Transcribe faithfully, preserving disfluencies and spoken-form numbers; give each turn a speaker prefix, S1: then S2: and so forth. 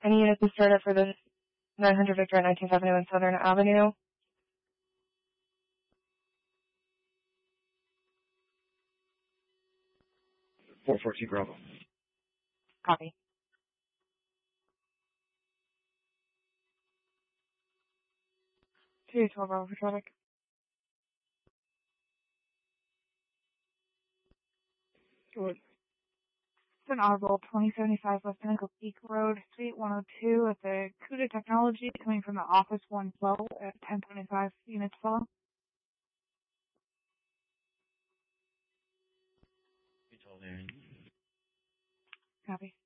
S1: Any units to start up for the nine hundred Victor at nineteenth Avenue and Southern Avenue.
S2: four fourteen Bravo.
S1: Copy. two twelve Bravo for traffic.
S2: Good.
S1: It's an audible twenty seventy-five West Pinnacle Peak Road, Suite one oh two at the CUDA Technology, coming from the Office one twelve at ten twenty-five units follow.
S2: twelve Aaron.
S1: Copy.